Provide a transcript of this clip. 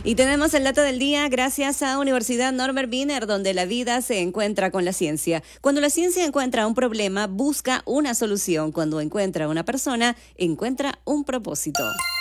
Y tenemos el dato del día gracias a Universidad Norbert Wiener, donde la vida se encuentra con la ciencia. Cuando la ciencia encuentra un problema, busca una solución. Cuando encuentra una persona, encuentra un propósito.